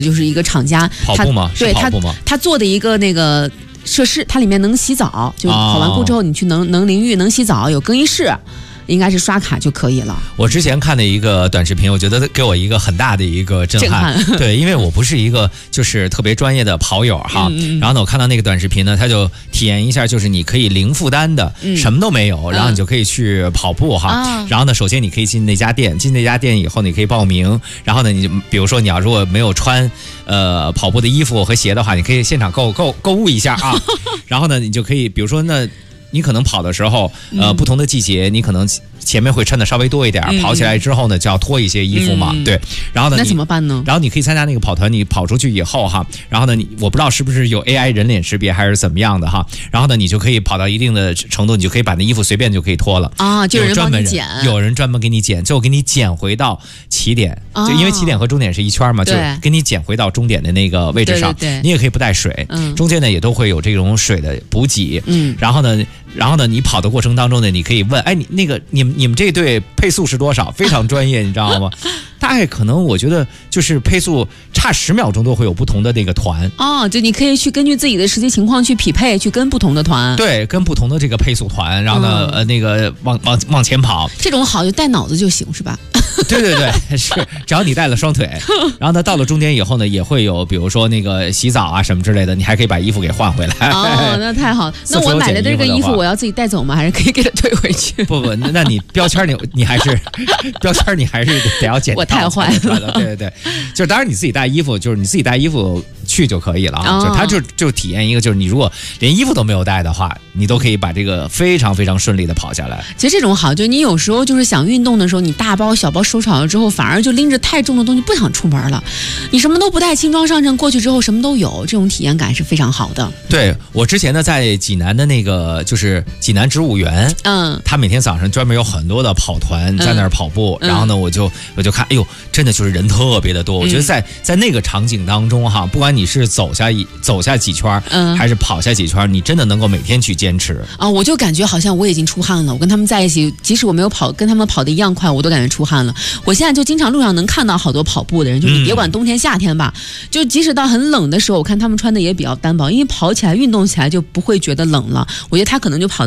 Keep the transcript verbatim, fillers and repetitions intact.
就是一个厂家跑步吗？ 对跑步吗？ 他做的一个那个设施，它里面能洗澡，就跑完步之后你去能、哦、能淋浴、能洗澡，有更衣室。应该是刷卡就可以了。 我之前看的一个短视频，我觉得给我一个很大的一个震撼。 震撼对，因为我不是一个就是特别专业的跑友哈、嗯，然后呢，我看到那个短视频呢，他就体验一下，就是你可以零负担的，嗯、什么都没有，然后你就可以去跑步哈。嗯、然后呢，首先你可以进那家店，进那家店以后你可以报名，然后呢，你比如说你要如果没有穿呃跑步的衣服和鞋的话，你可以现场购购购物一下啊。然后呢，你就可以比如说那。你可能跑的时候，呃，不同的季节，你可能前面会穿的稍微多一点，嗯、跑起来之后呢，就要脱一些衣服嘛，嗯、对。然后呢， 那怎么办呢？ 然后你可以参加那个跑团，你跑出去以后哈，然后呢，你我不知道是不是有 A I 人脸识别还是怎么样的哈，然后呢，你就可以跑到一定的程度，你就可以把那衣服随便就可以脱了啊，就有人帮你捡， 有人专门给你捡，最后给你捡回到起点，哦、就因为起点和终点是一圈嘛，就给你捡回到终点的那个位置上， 对对对， 你也可以不带水，嗯、中间呢也都会有这种水的补给， 嗯， 然后呢。然后呢，你跑的过程当中呢，你可以问，哎，你那个你们你们这队配速是多少？非常专业，你知道吗？大概可能我觉得就是配速差十秒钟都会有不同的那个团哦，就你可以去根据自己的实际情况去匹配，去跟不同的团， 对，跟不同的这个配速团，然后呢，嗯、呃，那个往往往前跑， 这种好就带脑子就行，是吧？ 对对对，是，只要你带了双腿，然后呢，到了终点以后呢，也会有比如说那个洗澡啊什么之类的，你还可以把衣服给换回来。 哦，那太好。那我买了这个衣服，我要自己带走吗？还是可以给它退回去？ 不不，那你标签你你还是标签你还是得要剪掉。 我太坏了。 对对对，就是当然你自己带衣服，就是你自己带衣服去就可以了啊。哦、就他就就体验一个，就是你如果连衣服都没有带的话，你都可以把这个非常非常顺利的跑下来。 其实这种好，就你有时候就是想运动的时候，你大包小包收场了之后，反而就拎着太重的东西不想出门了。你什么都不带，轻装上阵过去之后什么都有，这种体验感是非常好的。 对，我之前呢在济南的那个就是济南植物园，嗯，他每天早上专门有很多的跑团在那儿跑步，嗯、然后呢我就我就看，哎呦，真的就是人特别的多。嗯、我觉得在在那个场景当中哈，不管你是走下一走下几圈，嗯，还是跑下几圈，你真的能够每天去坚持啊。我就感觉好像我已经出汗了，我跟他们在一起，即使我没有跑跟他们跑得一样快，我都感觉出汗了。我现在就经常路上能看到好多跑步的人，就你别管冬天夏天吧，嗯、就即使到很冷的时候，我看他们穿的也比较单薄，因为跑起来运动起来就不会觉得冷了。我觉得他可能就跑